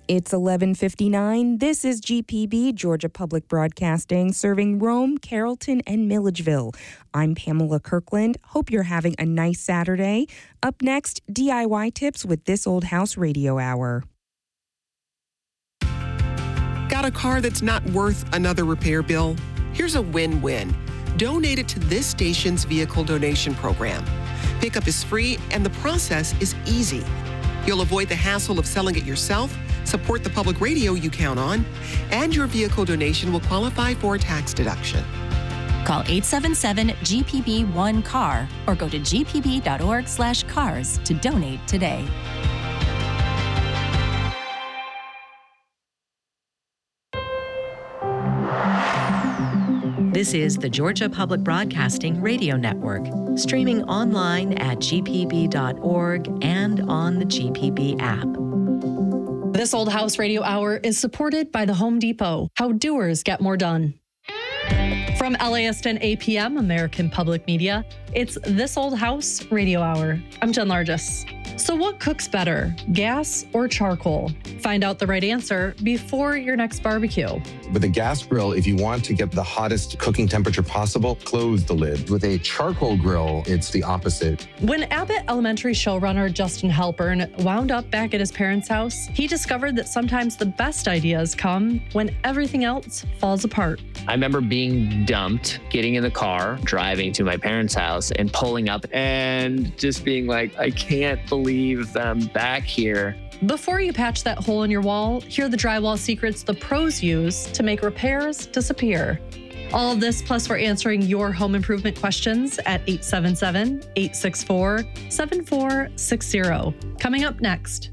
It's 11:59. This is GPB, Georgia Public Broadcasting, serving Rome, Carrollton, and Milledgeville. I'm Pamela Kirkland. Hope you're having a nice Saturday. Up next, DIY tips with This Old House Radio Hour. Got a car that's not worth another repair bill? Here's a win-win. Donate it to this station's vehicle donation program. Pickup is free and the process is easy. You'll avoid the hassle of selling it yourself, support the public radio you count on, and your vehicle donation will qualify for a tax deduction. Call 877-GPB-1-CAR or go to gpb.org/cars to donate today. This is the Georgia Public Broadcasting Radio Network, streaming online at gpb.org and on the GPB app. This Old House Radio Hour is supported by the Home Depot. How doers get more done. From LAist and APM, American Public Media, it's This Old House Radio Hour. I'm Jen Largis. So what cooks better, gas or charcoal? Find out the right answer before your next barbecue. With a gas grill, if you want to get the hottest cooking temperature possible, close the lid. With a charcoal grill, it's the opposite. When Abbott Elementary showrunner Justin Halpern wound up back at his parents' house, he discovered that sometimes the best ideas come when everything else falls apart. I remember being dumped, getting in the car, driving to my parents' house, and pulling up and just being like, I can't believe I'm back here. Before you patch that hole in your wall, hear the drywall secrets the pros use to make repairs disappear. All of this, plus we're answering your home improvement questions at 877-864-7460. Coming up next.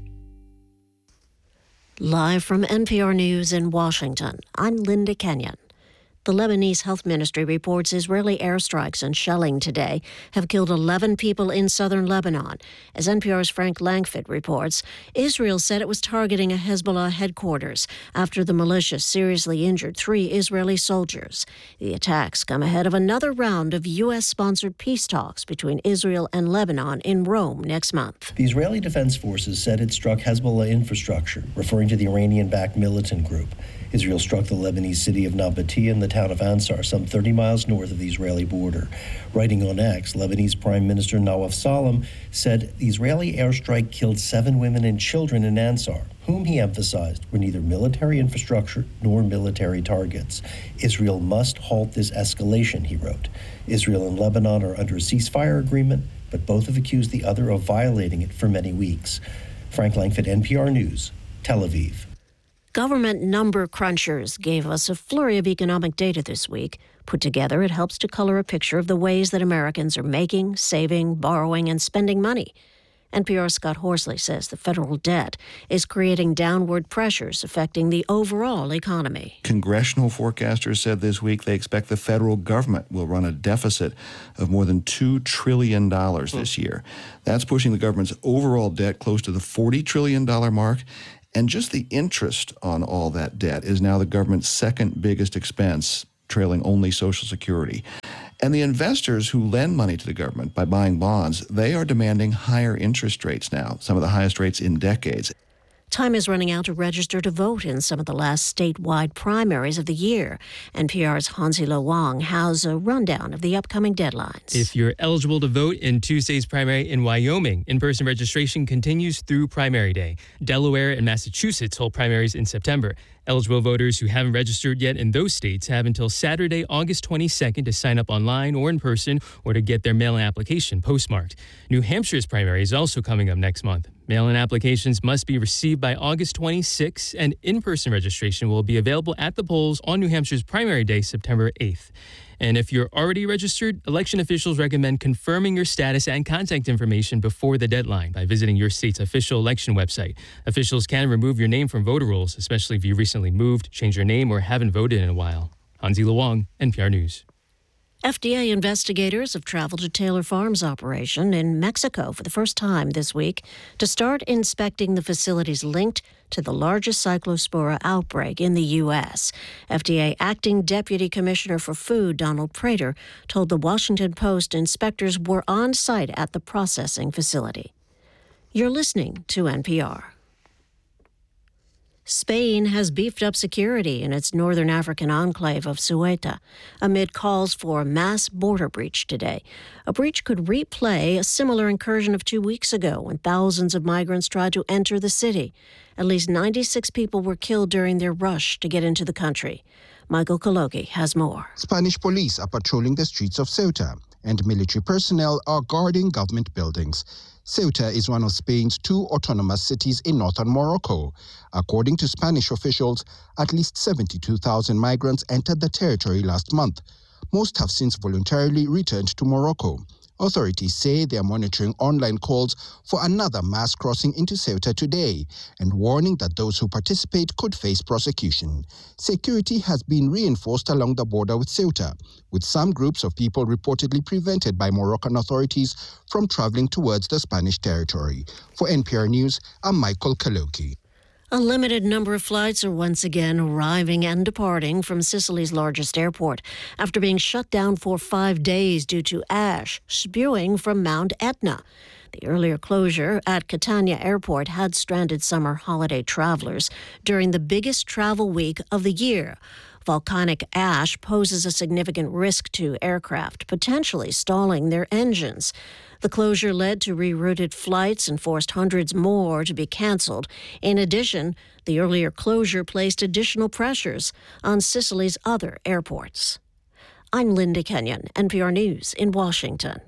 Live from NPR News in Washington, I'm Linda Kenyon. The Lebanese Health Ministry reports Israeli airstrikes and shelling today have killed 11 people in southern Lebanon. As NPR's Frank Langford reports, Israel said it was targeting a Hezbollah headquarters after the militia seriously injured 3 Israeli soldiers. The attacks come ahead of another round of U.S.-sponsored peace talks between Israel and Lebanon in Rome next month. The Israeli Defense Forces said it struck Hezbollah infrastructure, referring to the Iranian-backed militant group. Israel struck the Lebanese city of Nabatea and the town of Ansar, some 30 miles north of the Israeli border. Writing on X, Lebanese Prime Minister Nawaf Salam said the Israeli airstrike killed 7 women and children in Ansar, whom he emphasized were neither military infrastructure nor military targets. Israel must halt this escalation, he wrote. Israel and Lebanon are under a ceasefire agreement, but both have accused the other of violating it for many weeks. Frank Langford, NPR News, Tel Aviv. Government number crunchers gave us a flurry of economic data this week. Put together, it helps to color a picture of the ways that Americans are making, saving, borrowing, and spending money. NPR's Scott Horsley says the federal debt is creating downward pressures affecting the overall economy. Congressional forecasters said this week they expect the federal government will run a deficit of more than $2 trillion this year. That's pushing the government's overall debt close to the $40 trillion mark. And just the interest on all that debt is now the government's second biggest expense, trailing only Social Security. And the investors who lend money to the government by buying bonds, they are demanding higher interest rates now, some of the highest rates in decades. Time is running out to register to vote in some of the last statewide primaries of the year. NPR's Hansi-Lo Wang has a rundown of the upcoming deadlines. If you're eligible to vote in Tuesday's primary in Wyoming, in-person registration continues through primary day. Delaware and Massachusetts hold primaries in September. Eligible voters who haven't registered yet in those states have until Saturday, August 22nd to sign up online or in person or to get their mail-in application postmarked. New Hampshire's primary is also coming up next month. Mail-in applications must be received by August 26, and in-person registration will be available at the polls on New Hampshire's primary day, September 8th. And if you're already registered, election officials recommend confirming your status and contact information before the deadline by visiting your state's official election website. Officials can remove your name from voter rolls, especially if you recently moved, changed your name, or haven't voted in a while. Hansi-Lo Wang, NPR News. FDA investigators have traveled to Taylor Farms' operation in Mexico for the first time this week to start inspecting the facilities linked to the largest cyclospora outbreak in the U.S. FDA Acting Deputy Commissioner for Food, Donald Prater, told the Washington Post inspectors were on site at the processing facility. You're listening to NPR. Spain has beefed up security in its northern African enclave of Ceuta amid calls for a mass border breach today. A breach could replay a similar incursion of 2 weeks ago when thousands of migrants tried to enter the city. At least 96 people were killed during their rush to get into the country. Michael Kalogi has more. Spanish police are patrolling the streets of Ceuta, and military personnel are guarding government buildings. Ceuta is one of Spain's 2 autonomous cities in northern Morocco. According to Spanish officials, at least 72,000 migrants entered the territory last month. Most have since voluntarily returned to Morocco. Authorities say they are monitoring online calls for another mass crossing into Ceuta today and warning that those who participate could face prosecution. Security has been reinforced along the border with Ceuta, with some groups of people reportedly prevented by Moroccan authorities from traveling towards the Spanish territory. For NPR News, I'm Michael Kaloki. A limited number of flights are once again arriving and departing from Sicily's largest airport after being shut down for 5 days due to ash spewing from Mount Etna. The earlier closure at Catania Airport had stranded summer holiday travelers during the biggest travel week of the year. Volcanic ash poses a significant risk to aircraft, potentially stalling their engines. The closure led to rerouted flights and forced hundreds more to be canceled. In addition, the earlier closure placed additional pressures on Sicily's other airports. I'm Linda Kenyon, NPR News in Washington.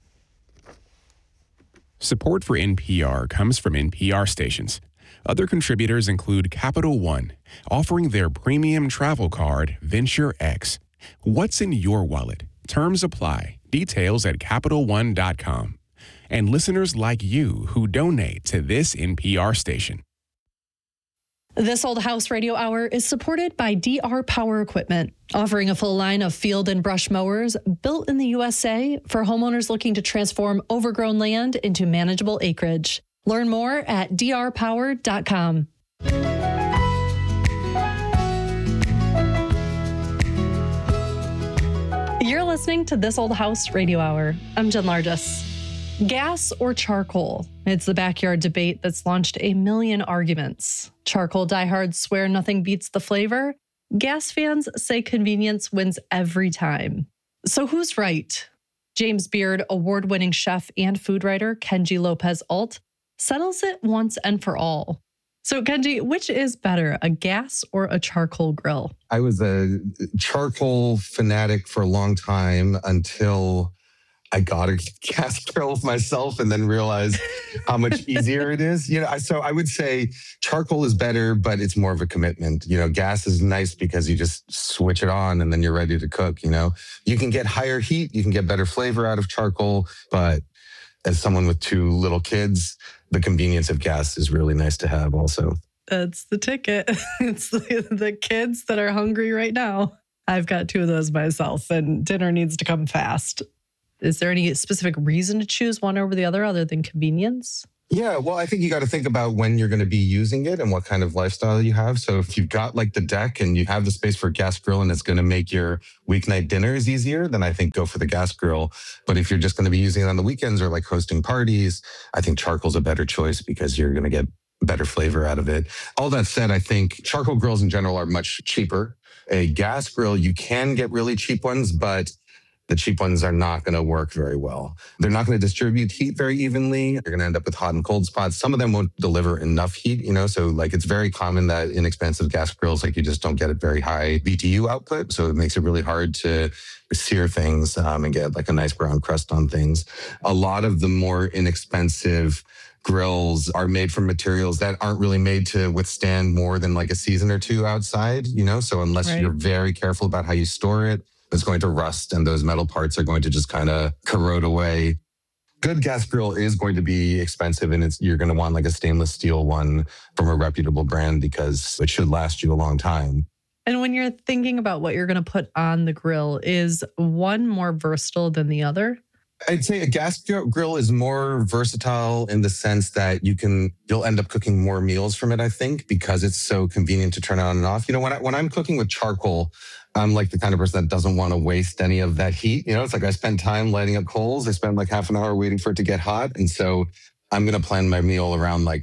Support for NPR comes from NPR stations. Other contributors include Capital One, offering their premium travel card, Venture X. What's in your wallet? Terms apply. Details at CapitalOne.com. And listeners like you who donate to this NPR station. This Old House Radio Hour is supported by DR Power Equipment, offering a full line of field and brush mowers built in the USA for homeowners looking to transform overgrown land into manageable acreage. Learn more at drpower.com. You're listening to This Old House Radio Hour. I'm Jen Largis. Gas or charcoal? It's the backyard debate that's launched a million arguments. Charcoal diehards swear nothing beats the flavor. Gas fans say convenience wins every time. So who's right? James Beard award-winning chef and food writer Kenji Lopez Alt settles it once and for all. So, Kenji, which is better, a gas or a charcoal grill? I was a charcoal fanatic for a long time until I got a gas grill myself and then realized how much easier it is. So I would say charcoal is better, but it's more of a commitment. Gas is nice because you just switch it on and then you're ready to cook. You can get higher heat, you can get better flavor out of charcoal, but as someone with 2 little kids, the convenience of gas is really nice to have also. That's the ticket. It's the kids that are hungry right now. I've got 2 of those myself, and dinner needs to come fast. Is there any specific reason to choose one over the other than convenience? Yeah, well, I think you got to think about when you're going to be using it and what kind of lifestyle you have. So if you've got like the deck and you have the space for a gas grill and it's going to make your weeknight dinners easier, then I think go for the gas grill. But if you're just going to be using it on the weekends or like hosting parties, I think charcoal's a better choice because you're going to get better flavor out of it. All that said, I think charcoal grills in general are much cheaper. A gas grill, you can get really cheap ones, but the cheap ones are not going to work very well. They're not going to distribute heat very evenly. You're going to end up with hot and cold spots. Some of them won't deliver enough heat, so like it's very common that inexpensive gas grills, like you just don't get a very high BTU output. So it makes it really hard to sear things and get like a nice brown crust on things. A lot of the more inexpensive grills are made from materials that aren't really made to withstand more than like a season or 2 outside, so unless you're very careful about how you store it, it's going to rust and those metal parts are going to just kind of corrode away. Good gas grill is going to be expensive and you're going to want like a stainless steel one from a reputable brand because it should last you a long time. And when you're thinking about what you're going to put on the grill, is one more versatile than the other? I'd say a gas grill is more versatile in the sense that you'll end up cooking more meals from it, I think, because it's so convenient to turn on and off. When I'm cooking with charcoal, I'm like the kind of person that doesn't want to waste any of that heat. It's like I spend time lighting up coals. I spend like half an hour waiting for it to get hot. And so I'm going to plan my meal around like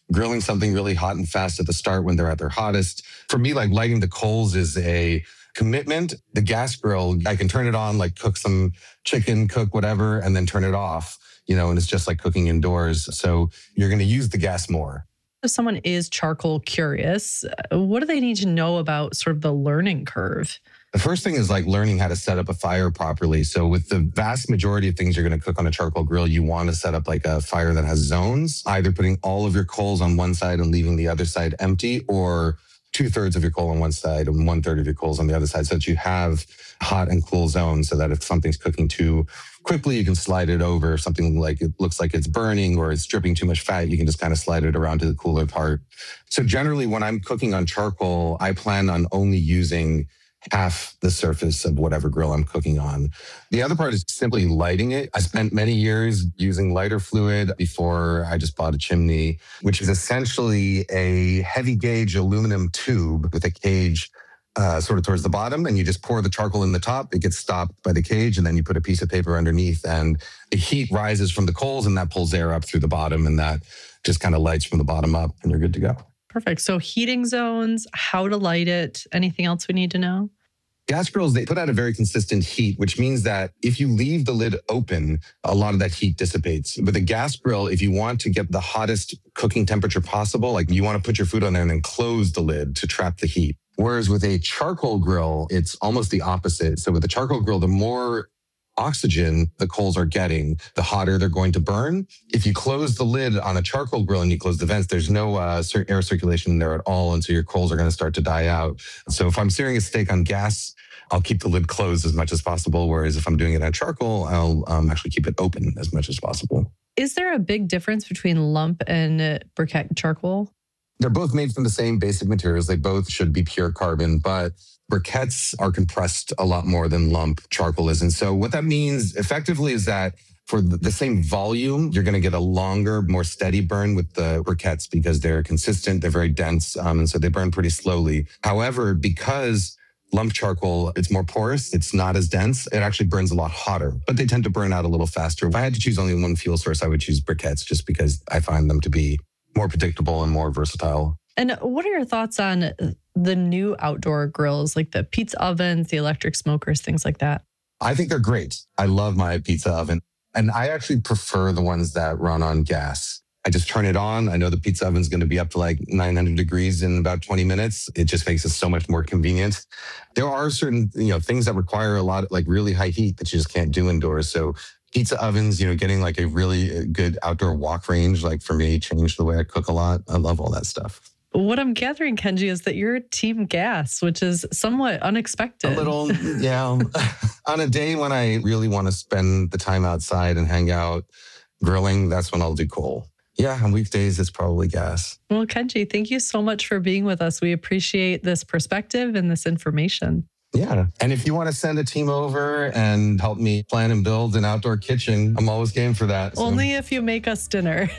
grilling something really hot and fast at the start when they're at their hottest. For me, like lighting the coals is a commitment. The gas grill, I can turn it on, like cook some chicken, cook whatever, and then turn it off, and it's just like cooking indoors. So you're going to use the gas more. If someone is charcoal curious, what do they need to know about sort of the learning curve? The first thing is like learning how to set up a fire properly. So with the vast majority of things you're going to cook on a charcoal grill, you want to set up like a fire that has zones, either putting all of your coals on one side and leaving the other side empty, or 2/3 of your coal on one side and 1/3 of your coals on the other side, so that you have hot and cool zones, so that if something's cooking too quickly, you can slide it over. If something like it looks like it's burning or it's dripping too much fat, you can just kind of slide it around to the cooler part. So generally, when I'm cooking on charcoal, I plan on only using half the surface of whatever grill I'm cooking on. The other part is simply lighting it. I spent many years using lighter fluid before I just bought a chimney, which is essentially a heavy gauge aluminum tube with a cage sort of towards the bottom, and you just pour the charcoal in the top. It gets stopped by the cage, and then you put a piece of paper underneath, and the heat rises from the coals, and that pulls air up through the bottom, and that just kind of lights from the bottom up, and you're good to go. Perfect. So heating zones, how to light it, anything else we need to know? Gas grills, they put out a very consistent heat, which means that if you leave the lid open, a lot of that heat dissipates. With a gas grill, if you want to get the hottest cooking temperature possible, like you want to put your food on there and then close the lid to trap the heat. Whereas with a charcoal grill, it's almost the opposite. So with a charcoal grill, the more oxygen the coals are getting, the hotter they're going to burn. If you close the lid on a charcoal grill and you close the vents, there's no air circulation in there at all. And so your coals are going to start to die out. So if I'm searing a steak on gas, I'll keep the lid closed as much as possible. Whereas if I'm doing it on charcoal, I'll actually keep it open as much as possible. Is there a big difference between lump and briquette charcoal? They're both made from the same basic materials. They both should be pure carbon, but briquettes are compressed a lot more than lump charcoal is. And so what that means effectively is that for the same volume, you're going to get a longer, more steady burn with the briquettes because they're consistent, they're very dense, and so they burn pretty slowly. However, because lump charcoal, it's more porous, it's not as dense, it actually burns a lot hotter, but they tend to burn out a little faster. If I had to choose only one fuel source, I would choose briquettes just because I find them to be more predictable and more versatile. And what are your thoughts on the new outdoor grills, like the pizza ovens, the electric smokers, things like that? I think they're great. I love my pizza oven. And I actually prefer the ones that run on gas. I just turn it on. I know the pizza oven's going to be up to like 900 degrees in about 20 minutes. It just makes it so much more convenient. There are certain, things that require a lot of like really high heat that you just can't do indoors. So pizza ovens, getting like a really good outdoor walk range, like for me, changed the way I cook a lot. I love all that stuff. What I'm gathering, Kenji, is that you're team gas, which is somewhat unexpected. A little, yeah. On a day when I really want to spend the time outside and hang out grilling, that's when I'll do coal. Yeah, on weekdays, it's probably gas. Well, Kenji, thank you so much for being with us. We appreciate this perspective and this information. Yeah. And if you want to send a team over and help me plan and build an outdoor kitchen, I'm always game for that. So. Only if you make us dinner.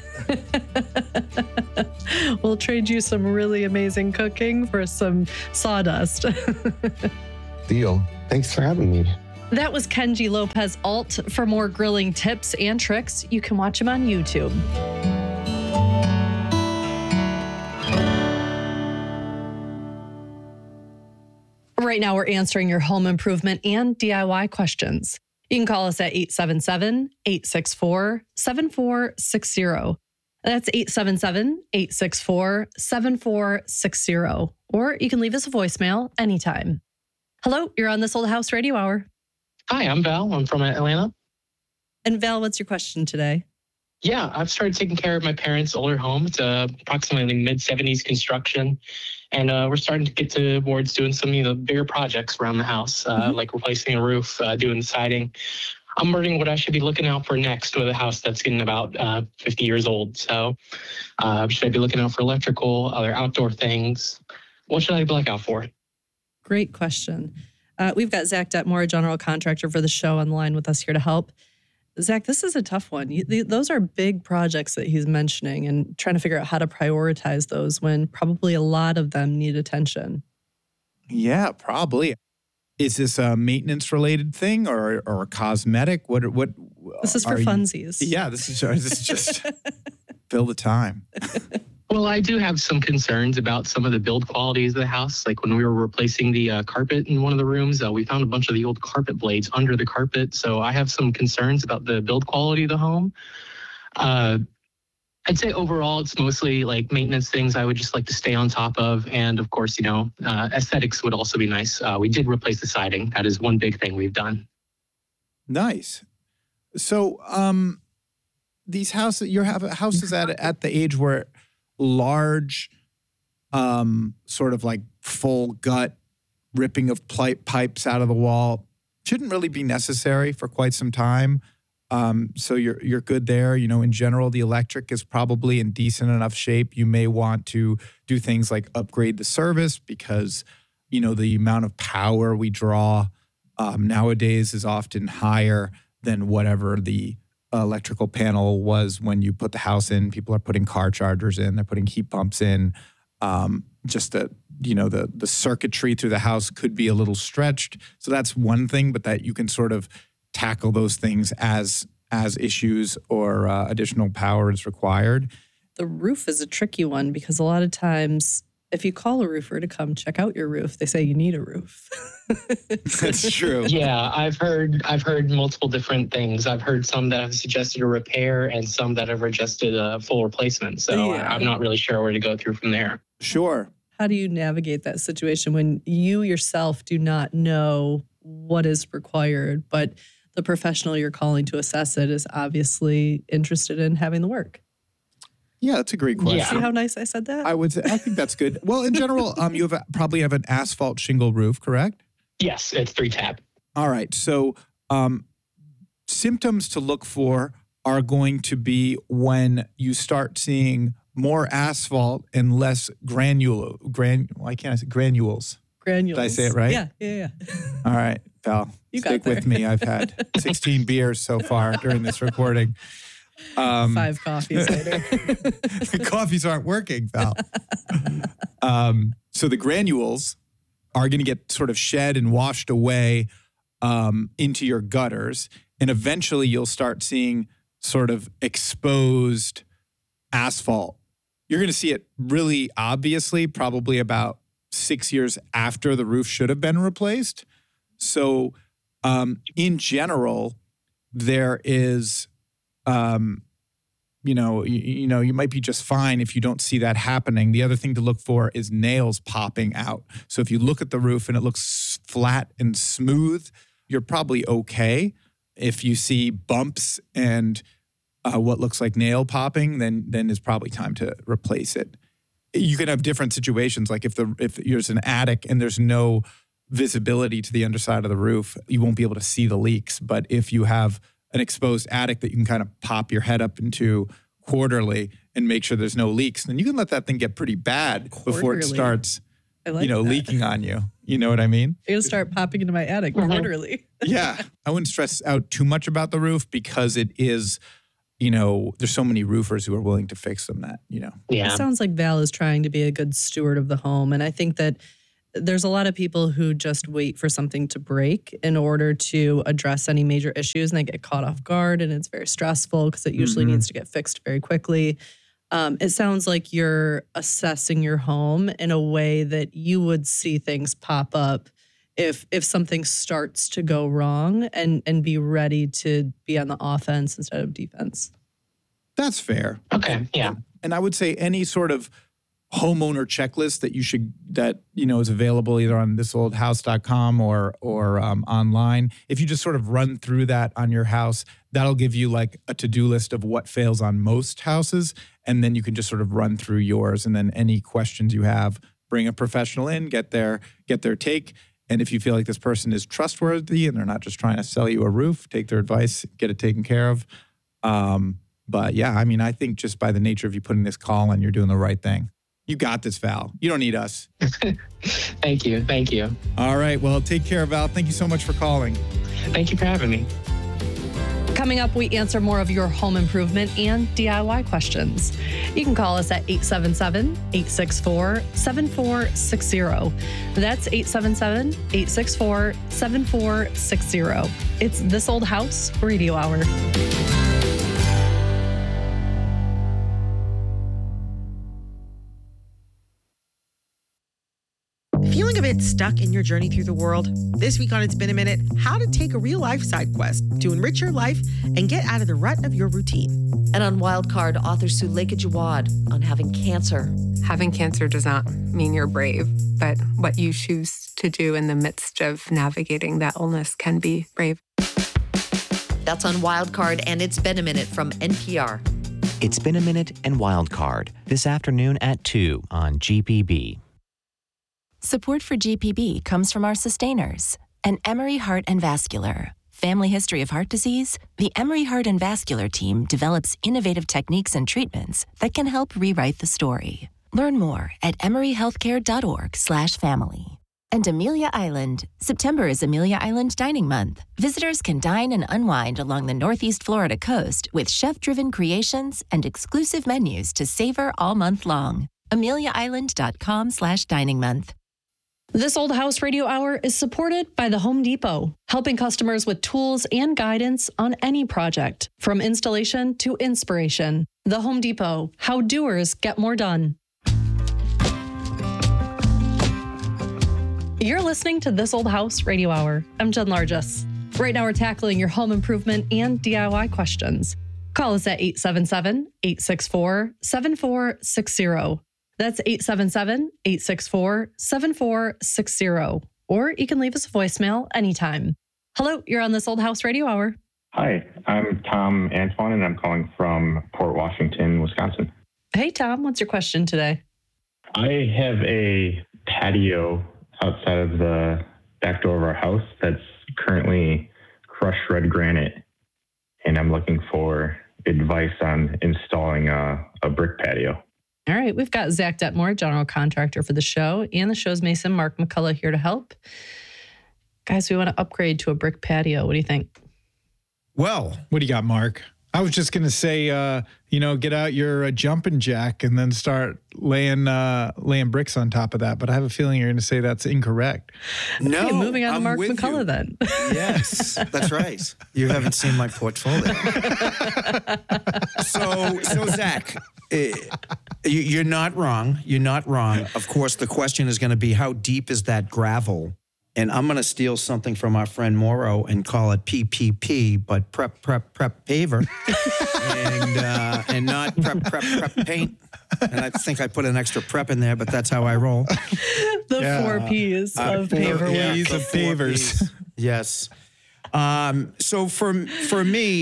We'll trade you some really amazing cooking for some sawdust. Deal. Thanks for having me. That was Kenji Lopez Alt. For more grilling tips and tricks, you can watch him on YouTube. Right now, we're answering your home improvement and DIY questions. You can call us at 877-864-7460. That's 877-864-7460. Or you can leave us a voicemail anytime. Hello, you're on This Old House Radio Hour. Hi, I'm Val. I'm from Atlanta. And Val, what's your question today? Yeah, I've started taking care of my parents' older home. It's approximately mid-70s construction. And we're starting to get towards doing some bigger projects around the house, like replacing a roof, doing siding. I'm wondering what I should be looking out for next with a house that's getting about 50 years old. So should I be looking out for electrical, other outdoor things? What should I look out for? Great question. We've got Zach Detmore, general contractor for the show, on the line with us here to help. Zach, this is a tough one. Those are big projects that he's mentioning and trying to figure out how to prioritize those when probably a lot of them need attention. Yeah, probably. Is this a maintenance-related thing or a cosmetic? What? This is for funsies. Yeah, this is just fill the time. Well, I do have some concerns about some of the build qualities of the house. Like when we were replacing the carpet in one of the rooms, we found a bunch of the old carpet blades under the carpet. So I have some concerns about the build quality of the home. I'd say overall, it's mostly like maintenance things I would just like to stay on top of. And of course, aesthetics would also be nice. We did replace the siding. That is one big thing we've done. Nice. So these houses, you have houses at the age where large, sort of like full gut ripping of pipes out of the wall shouldn't really be necessary for quite some time. So you're good there. In general, the electric is probably in decent enough shape. You may want to do things like upgrade the service because, the amount of power we draw nowadays is often higher than whatever the electrical panel was when you put the house in. People are putting car chargers in, they're putting heat pumps in. Just the circuitry through the house could be a little stretched. So that's one thing, but that you can sort of tackle those things as issues or additional power is required. The roof is a tricky one because a lot of times if you call a roofer to come check out your roof, they say you need a roof. That's true. Yeah, I've heard multiple different things. I've heard some that have suggested a repair and some that have suggested a full replacement. So I'm not really sure where to go through from there. Sure. How do you navigate that situation when you yourself do not know what is required, but the professional you're calling to assess it is obviously interested in having the work? Yeah, that's a great question. Yeah. See how nice I said that? I think that's good. Well, in general, you probably have an asphalt shingle roof, correct? Yes, it's 3-tab. All right. So symptoms to look for are going to be when you start seeing more asphalt and less granules. Granules. Did I say it right? Yeah. All right, Val. Stick with me. I've had 16 beers so far during this recording. 5 coffees later. The coffees aren't working, Val. So the granules are going to get sort of shed and washed away into your gutters. And eventually you'll start seeing sort of exposed asphalt. You're going to see it really obviously probably about 6 years after the roof should have been replaced. So in general, there is... you might be just fine if you don't see that happening. The other thing to look for is nails popping out. So if you look at the roof and it looks flat and smooth, you're probably okay. If you see bumps and what looks like nail popping, then it's probably time to replace it. You can have different situations. Like if there's an attic and there's no visibility to the underside of the roof, you won't be able to see the leaks. But if you have an exposed attic that you can kind of pop your head up into quarterly and make sure there's no leaks, then you can let that thing get pretty bad before it starts, leaking on you. You know what I mean? You're going to start popping into my attic quarterly. Yeah. I wouldn't stress out too much about the roof because it is, there's so many roofers who are willing to fix them that. Yeah. It sounds like Val is trying to be a good steward of the home. And I think that there's a lot of people who just wait for something to break in order to address any major issues, and they get caught off guard, and it's very stressful because it usually needs to get fixed very quickly. It sounds like you're assessing your home in a way that you would see things pop up if something starts to go wrong and be ready to be on the offense instead of defense. That's fair. Okay, yeah. And I would say any sort of homeowner checklist that is available either on thisoldhouse.com or online. If you just sort of run through that on your house, that'll give you like a to-do list of what fails on most houses. And then you can just sort of run through yours. And then any questions you have, bring a professional in, get their take. And if you feel like this person is trustworthy and they're not just trying to sell you a roof, take their advice, get it taken care of. But yeah, I think just by the nature of you putting this call in, you're doing the right thing. You got this, Val. You don't need us. Thank you. All right. Well, take care, Val. Thank you so much for calling. Thank you for having me. Coming up, we answer more of your home improvement and DIY questions. You can call us at 877-864-7460. That's 877-864-7460. It's This Old House Radio Hour. Feeling a bit stuck in your journey through the world? This week on It's Been a Minute, how to take a real life side quest to enrich your life and get out of the rut of your routine. And on Wildcard, author Suleika Jawad on having cancer. Having cancer does not mean you're brave, but what you choose to do in the midst of navigating that illness can be brave. That's on Wildcard, and It's Been a Minute from NPR. It's Been a Minute and Wildcard this afternoon at 2 on GPB. Support for GPB comes from our sustainers, and Emory Heart and Vascular. Family history of heart disease? The Emory Heart and Vascular team develops innovative techniques and treatments that can help rewrite the story. Learn more at emoryhealthcare.org/family. And Amelia Island. September is Amelia Island Dining Month. Visitors can dine and unwind along the Northeast Florida coast with chef-driven creations and exclusive menus to savor all month long. AmeliaIsland.com/dining month. This Old House Radio Hour is supported by the Home Depot, helping customers with tools and guidance on any project, from installation to inspiration. The Home Depot, how doers get more done. You're listening to This Old House Radio Hour. I'm Jen Largess. Right now we're tackling your home improvement and DIY questions. Call us at 877-864-7460. That's 877-864-7460. Or you can leave us a voicemail anytime. Hello, you're on This Old House Radio Hour. Hi, I'm Tom Antoine, and I'm calling from Port Washington, Wisconsin. Hey, Tom, what's your question today? I have a patio outside of the back door of our house that's currently crushed red granite, and I'm looking for advice on installing a brick patio. All right, we've got Zach Detmore, general contractor for the show, and the show's Mason, Mark McCullough, here to help. Guys, we want to upgrade to a brick patio. What do you think? Well, what do you got, Mark? I was just going to say, get out your jumping jack and then start laying bricks on top of that. But I have a feeling you're going to say that's incorrect. No, okay, moving on to Mark McCullough then. Yes, that's right. You haven't seen my portfolio. So Zach, you're not wrong. You're not wrong. Of course, the question is going to be, how deep is that gravel? And I'm going to steal something from our friend Morrow and call it PPP, but prep paver, and not prep paint. And I think I put an extra prep in there, but that's how I roll. The 4 Ps of paver. 4 Ps of pavers. Yes. So for me,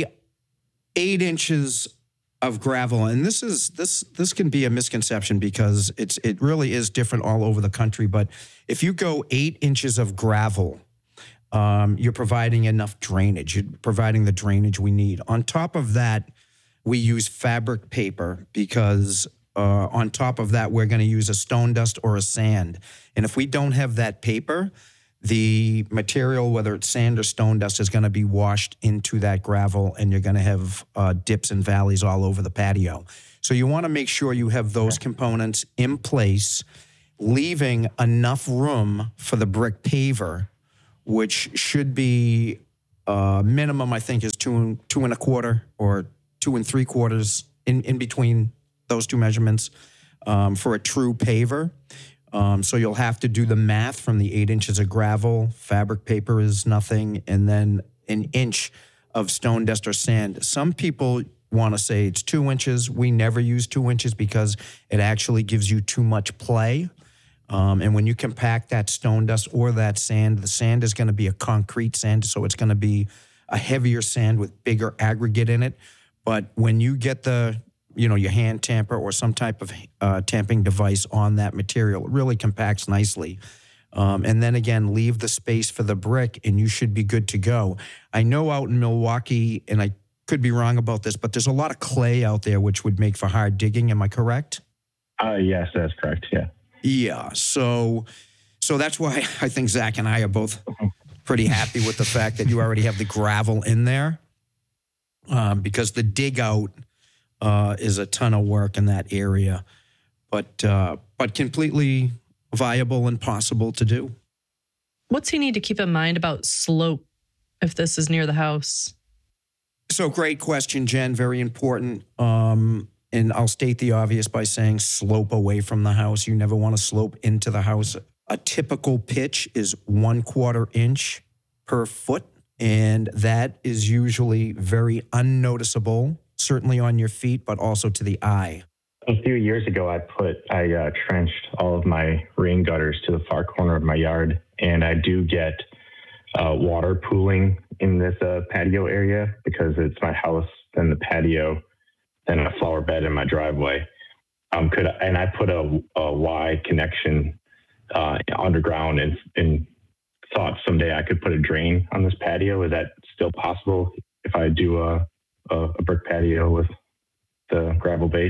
8 inches of gravel, and this can be a misconception because it really is different all over the country. But if you go 8 inches of gravel, you're providing enough drainage. You're providing the drainage we need. On top of that, we use fabric paper because on top of that, we're going to use a stone dust or a sand. And if we don't have that paper, the material, whether it's sand or stone dust, is going to be washed into that gravel, and you're going to have dips and valleys all over the patio. So you want to make sure you have those components in place, leaving enough room for the brick paver, which should be minimum, I think, is 2 1/4 or 2 3/4 in between those two measurements for a true paver. So you'll have to do the math from the 8 inches of gravel. Fabric paper is nothing. And then an inch of stone dust or sand. Some people want to say it's 2 inches. We never use 2 inches because it actually gives you too much play. And when you compact that stone dust or that sand, the sand is going to be a concrete sand. So it's going to be a heavier sand with bigger aggregate in it. But when you get your hand tamper or some type of tamping device on that material, it really compacts nicely. And then again, leave the space for the brick and you should be good to go. I know out in Milwaukee, and I could be wrong about this, but there's a lot of clay out there which would make for hard digging. Am I correct? Yes, that's correct. Yeah. Yeah. So that's why I think Zach and I are both pretty happy with the fact that you already have the gravel in there, because the dig out is a ton of work in that area, but completely viable and possible to do. What's he need to keep in mind about slope if this is near the house? So great question, Jen. Very important. And I'll state the obvious by saying slope away from the house. You never want to slope into the house A typical pitch is 1/4 inch per foot, and that is usually very unnoticeable, certainly on your feet, but also to the eye. A few years ago, I trenched all of my rain gutters to the far corner of my yard, and I do get water pooling in this patio area because it's my house, then the patio, then a flower bed in my driveway. And I put a Y connection underground and thought someday I could put a drain on this patio. Is that still possible if I do a brick patio with the gravel base?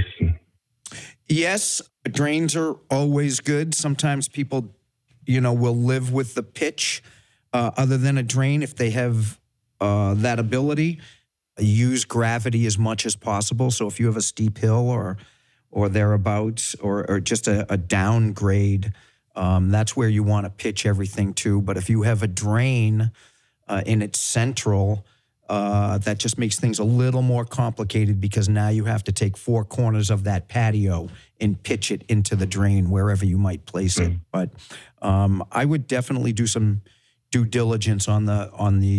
Yes, drains are always good. Sometimes people, will live with the pitch other than a drain if they have that ability. Use gravity as much as possible. So if you have a steep hill or thereabouts or just a downgrade, that's where you want to pitch everything to. But if you have a drain in its central, that just makes things a little more complicated because now you have to take 4 corners of that patio and pitch it into the drain wherever you might place it. But I would definitely do some due diligence on the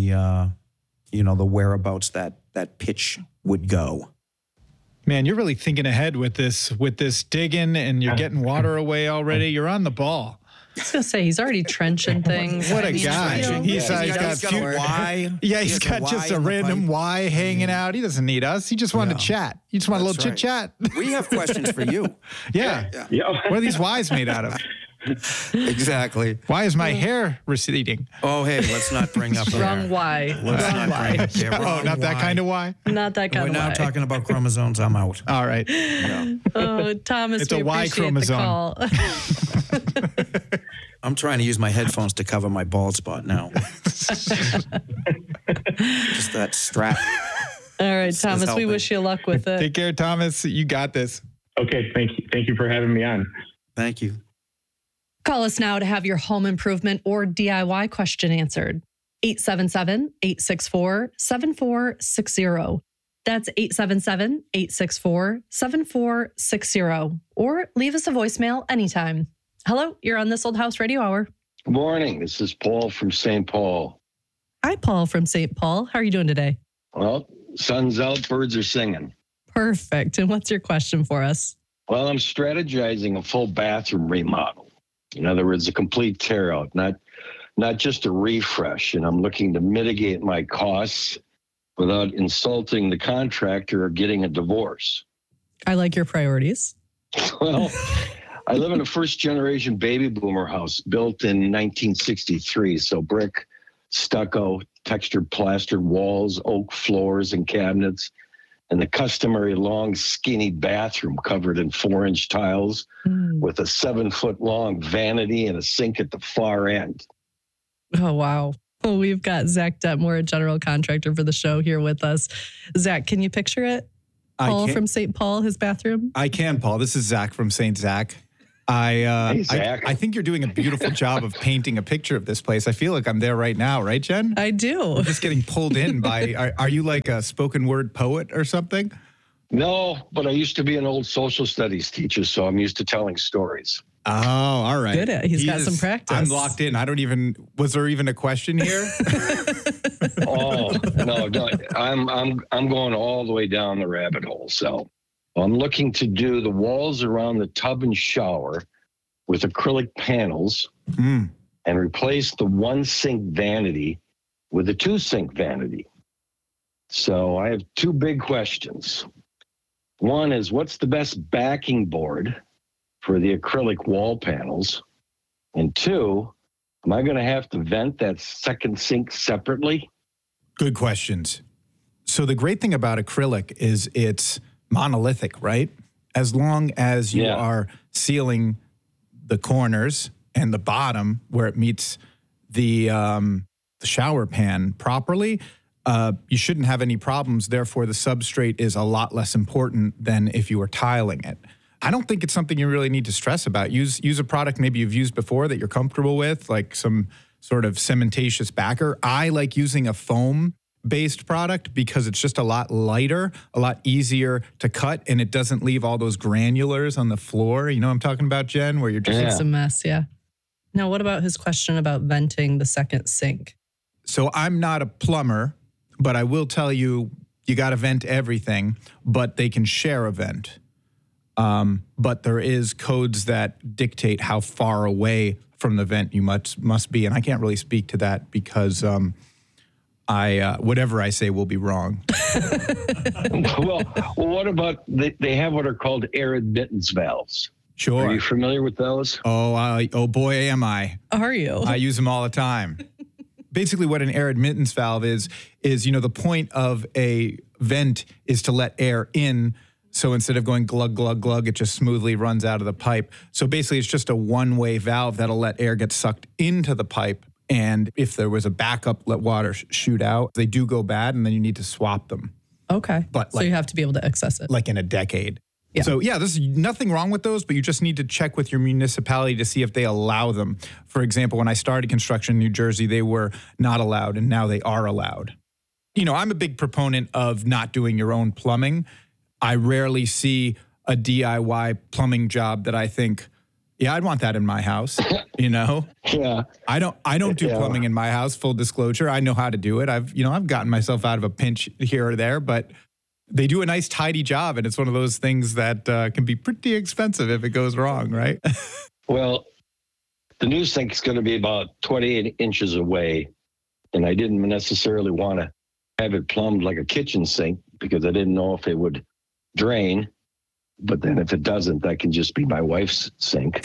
the whereabouts that pitch would go. Man, you're really thinking ahead with this digging, and you're getting water away already. You're on the ball. I was gonna say he's already trenching things. What a guy! He's got a Y. Yeah, he's got just a random Y hanging out. He doesn't need us. He just wanted to chat. He just wanted a little chit chat. We have questions for you. Yeah. What are these Ys made out of? Exactly. Why is my hair receding? Oh, hey, let's not bring up wrong Y. Let's not bring up there. Oh, not that kind of Y? Not that kind of Y. We're now talking about chromosomes. I'm out. All right. Yeah. Oh, Thomas, it's we a Y appreciate chromosome. the call. I'm trying to use my headphones to cover my bald spot now. Just that strap. All right, Thomas, we wish you luck with it. Take care, Thomas. You got this. Okay, thank you. Thank you for having me on. Thank you. Call us now to have your home improvement or DIY question answered. 877-864-7460. That's 877-864-7460. Or leave us a voicemail anytime. Hello, you're on This Old House Radio Hour. Good morning. This is Paul from St. Paul. Hi, Paul from St. Paul. How are you doing today? Well, sun's out, birds are singing. Perfect. And what's your question for us? Well, I'm strategizing a full bathroom remodel. In other words, a complete tear out, not just a refresh. And I'm looking to mitigate my costs without insulting the contractor or getting a divorce. I like your priorities. Well, I live in a first-generation baby boomer house built in 1963. So brick, stucco, textured plastered walls, oak floors and cabinets, and the customary long, skinny bathroom covered in 4-inch tiles with a 7-foot-long vanity and a sink at the far end. Oh, wow. Well, we've got Zach Detmore, a general contractor for the show, here with us. Zach, can you picture it? Paul from St. Paul, his bathroom? I can, Paul. This is Zach from St. Zach. Hey, Zach. I think you're doing a beautiful job of painting a picture of this place. I feel like I'm there right now, right, Jen? I do. I'm just getting pulled in by, are you like a spoken word poet or something? No, but I used to be an old social studies teacher, so I'm used to telling stories. Oh, all right. Good. He's got some practice. I'm locked in. Was there even a question here? Oh, no, I'm going all the way down the rabbit hole. So I'm looking to do the walls around the tub and shower with acrylic panels and replace the 1-sink vanity with a 2-sink vanity. So I have 2 big questions. One is, what's the best backing board for the acrylic wall panels? And 2, am I going to have to vent that second sink separately? Good questions. So the great thing about acrylic is it's monolithic, right? As long as you are sealing the corners and the bottom where it meets the shower pan properly, you shouldn't have any problems. Therefore, the substrate is a lot less important than if you were tiling it. I don't think it's something you really need to stress about. Use a product maybe you've used before that you're comfortable with, like some sort of cementatious backer. I like using a foam-based product because it's just a lot lighter, a lot easier to cut, and it doesn't leave all those granulars on the floor. You know what I'm talking about, Jen? Where you're just It's a mess, yeah. Now, what about his question about venting the second sink? So I'm not a plumber, but I will tell you, you got to vent everything, but they can share a vent. But there is codes that dictate how far away from the vent you must be. And I can't really speak to that because whatever I say will be wrong. well, what about they have what are called air admittance valves? Sure. Are you familiar with those? Oh boy, am I. Are you? I use them all the time. Basically, what an air admittance valve is, the point of a vent is to let air in. So instead of going glug, glug, glug, it just smoothly runs out of the pipe. So basically, it's just a one-way valve that'll let air get sucked into the pipe. And if there was a backup, let water shoot out. They do go bad, and then you need to swap them. Okay. But so you have to be able to access it. Like in a decade. Yeah. So there's nothing wrong with those, but you just need to check with your municipality to see if they allow them. For example, when I started construction in New Jersey, they were not allowed, and now they are allowed. I'm a big proponent of not doing your own plumbing. I rarely see a DIY plumbing job that I think, I'd want that in my house, Yeah. I don't do plumbing in my house, full disclosure. I know how to do it. I've gotten myself out of a pinch here or there, but they do a nice tidy job, and it's one of those things that can be pretty expensive if it goes wrong, right? Well, the new sink is going to be about 28 inches away, and I didn't necessarily want to have it plumbed like a kitchen sink because I didn't know if it would drain. But then if it doesn't, that can just be my wife's sink.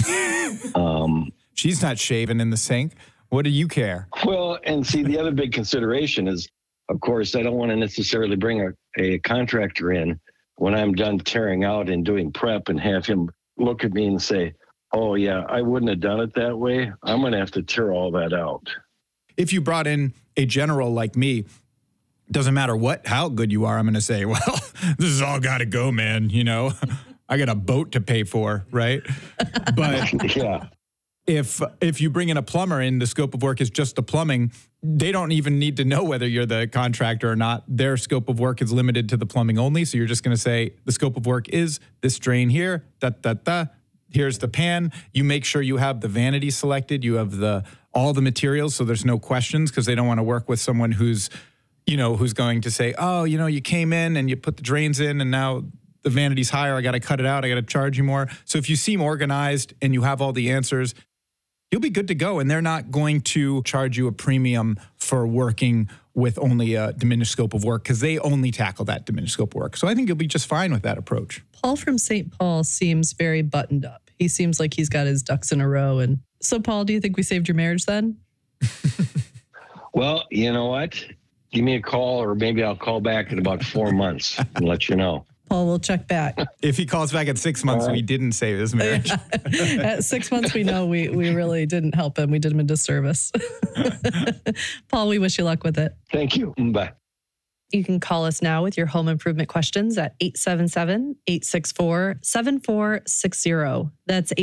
She's not shaving in the sink. What do you care? Well, and see, the other big consideration is, of course, I don't want to necessarily bring a contractor in when I'm done tearing out and doing prep and have him look at me and say, oh, yeah, I wouldn't have done it that way. I'm going to have to tear all that out. If you brought in a general like me, doesn't matter how good you are, I'm going to say, well, this has all got to go, man. I got a boat to pay for, right? But yeah. If you bring in a plumber and the scope of work is just the plumbing, they don't even need to know whether you're the contractor or not. Their scope of work is limited to the plumbing only. So you're just going to say the scope of work is this drain here, here's the pan. You make sure you have the vanity selected. You have all the materials, so there's no questions because they don't want to work with someone who's going to say, oh, you came in and you put the drains in and now the vanity's higher. I got to cut it out. I got to charge you more. So if you seem organized and you have all the answers, you'll be good to go. And they're not going to charge you a premium for working with only a diminished scope of work because they only tackle that diminished scope of work. So I think you'll be just fine with that approach. Paul from St. Paul seems very buttoned up. He seems like he's got his ducks in a row. And so, Paul, do you think we saved your marriage then? Well, you know what? Give me a call, or maybe I'll call back in about 4 months and let you know. Paul will check back. If he calls back at 6 months, we didn't save his marriage. At 6 months, we know we really didn't help him. We did him a disservice. Paul, we wish you luck with it. Thank you. Bye. You can call us now with your home improvement questions at 877-864-7460. That's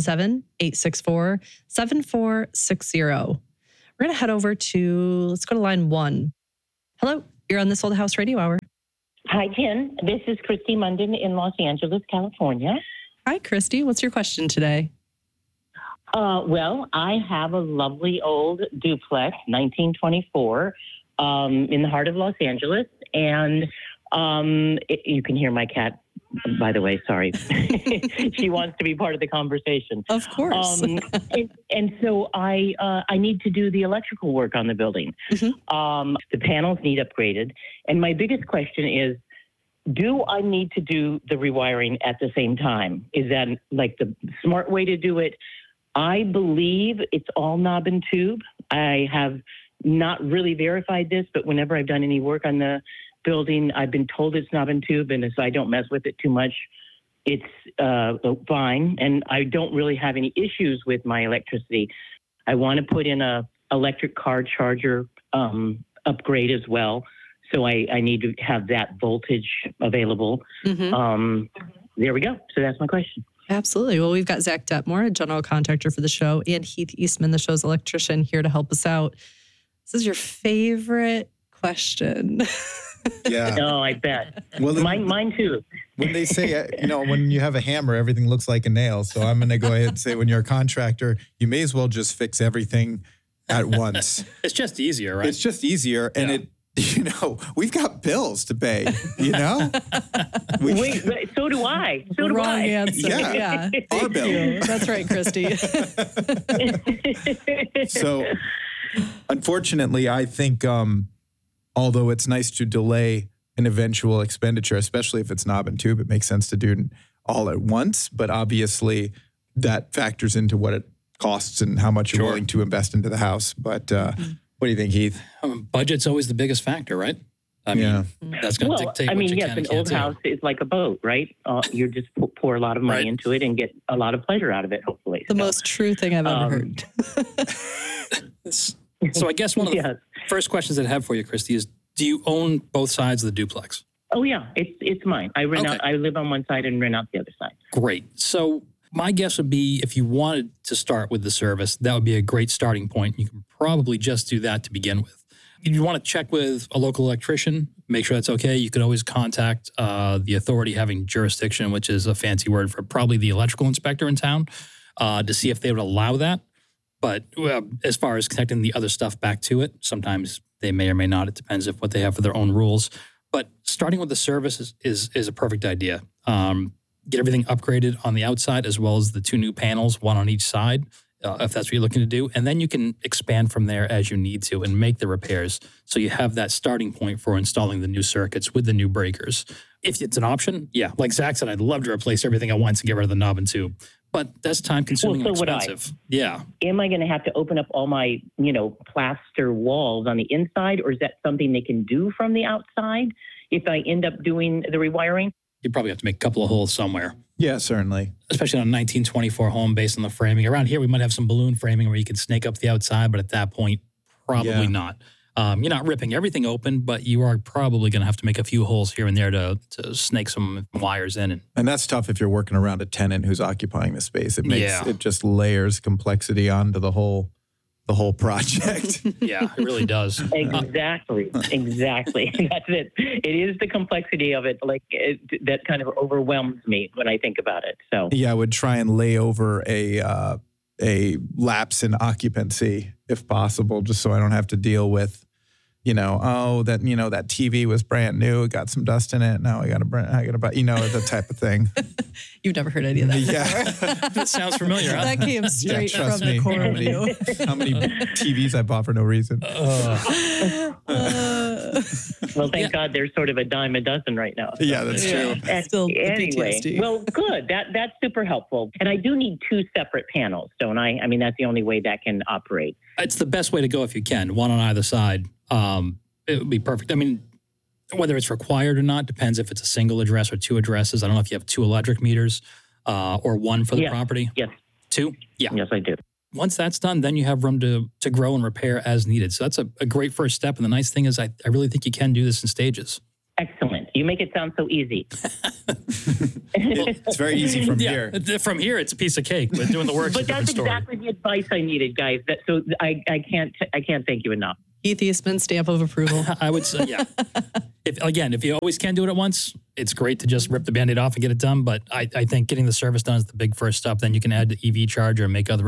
877-864-7460. We're going to head over let's go to line 1. Hello, you're on This Old House Radio Hour. Hi, Ken. This is Christy Munden in Los Angeles, California. Hi, Christy. What's your question today? Well, I have a lovely old duplex, 1924, in the heart of Los Angeles. And you can hear my cat, by the way, sorry. She wants to be part of the conversation. Of course. And so I need to do the electrical work on the building. Mm-hmm. The panels need upgraded. And my biggest question is, do I need to do the rewiring at the same time? Is that like the smart way to do it? I believe it's all knob and tube. I have not really verified this, but whenever I've done any work on the building, I've been told it's knob and tube, and so I don't mess with it too much. It's fine, and I don't really have any issues with my electricity. I want to put in a electric car charger upgrade as well, so I need to have that voltage available. Mm-hmm. There we go. So that's my question. Absolutely. Well, we've got Zach Detmore, a general contractor for the show, and Heath Eastman, the show's electrician, here to help us out. This is your favorite question. Yeah. No, I bet. Well, mine too. When they say, when you have a hammer, everything looks like a nail. So I'm going to go ahead and say when you're a contractor, you may as well just fix everything at once. It's just easier, right? It's just easier. And we've got bills to pay, Wait, so do I. So do Wrong I. answer. Yeah. Our bill. That's right, Christy. So unfortunately, I think although it's nice to delay an eventual expenditure, especially if it's knob and tube, it makes sense to do it all at once. But obviously that factors into what it costs and how much you're willing to invest into the house. But what do you think, Heath? Budget's always the biggest factor, right? I mean, that's going to dictate what you can and an can't old do. house is like a boat, right? You just pour a lot of money into it and get a lot of pleasure out of it, hopefully. The most true thing I've ever heard. So I guess one of the first questions that I have for you, Christy, is do you own both sides of the duplex? Oh, yeah. It's mine. I rent out. I live on one side and rent out the other side. Great. So my guess would be if you wanted to start with the service, that would be a great starting point. You can probably just do that to begin with. If you want to check with a local electrician, make sure that's okay. You could always contact the authority having jurisdiction, which is a fancy word for probably the electrical inspector in town, to see if they would allow that. But as far as connecting the other stuff back to it, sometimes they may or may not. It depends if what they have for their own rules. But starting with the service is a perfect idea. Get everything upgraded on the outside as well as the 2 new panels, one on each side, if that's what you're looking to do. And then you can expand from there as you need to and make the repairs. So you have that starting point for installing the new circuits with the new breakers. If it's an option, like Zach said, I'd love to replace everything at once and get rid of the knob and tube. But that's time-consuming and expensive. Yeah. Am I going to have to open up all my, plaster walls on the inside, or is that something they can do from the outside if I end up doing the rewiring? You probably have to make a couple of holes somewhere. Yeah, certainly. Especially on a 1924 home based on the framing. Around here, we might have some balloon framing where you can snake up the outside, but at that point, probably not. You're not ripping everything open, but you are probably going to have to make a few holes here and there to snake some wires in. And that's tough if you're working around a tenant who's occupying the space. It makes it just layers complexity onto the whole project. Yeah, it really does. Exactly. That's it. It is the complexity of it, that kind of overwhelms me when I think about it. So I would try and lay over a lapse in occupancy if possible, just so I don't have to deal with, that TV was brand new, it got some dust in it. Now I got to the type of thing. You've never heard any of that before. Yeah. That sounds familiar. Huh? That came straight from trust the me. core of you. How many TVs I bought for no reason? Well, thank God there's sort of a dime a dozen right now. So. Yeah, that's true. Still Anyway, PTSD. well, good. That's super helpful. And I do need 2 separate panels, don't I? I mean, that's the only way that can operate. It's the best way to go if you can, one on either side. It would be perfect. I mean, whether it's required or not depends if it's a single address or 2 addresses. I don't know if you have 2 electric meters or 1 for the property. Yes. 2? Yeah. Yes, I do. Once that's done, then you have room to grow and repair as needed. So that's a great first step. And the nice thing is I really think you can do this in stages. Excellent. You make it sound so easy. It's very easy from here. From here, it's a piece of cake. But doing the work is a But different that's story. exactly the advice I needed, guys. I can't thank you enough. Heath Eastman, stamp of approval. I would say, yeah. If you always can do it at once, it's great to just rip the Band-Aid off and get it done. But I think getting the service done is the big first step. Then you can add the EV charger and make other